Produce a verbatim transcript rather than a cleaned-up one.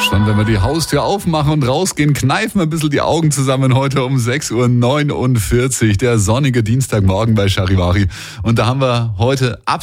Schon wenn wir die Haustür aufmachen und rausgehen, kneifen wir ein bisschen die Augen zusammen heute um sechs Uhr neunundvierzig. Der sonnige Dienstagmorgen bei Charivari. Und da haben wir heute absolut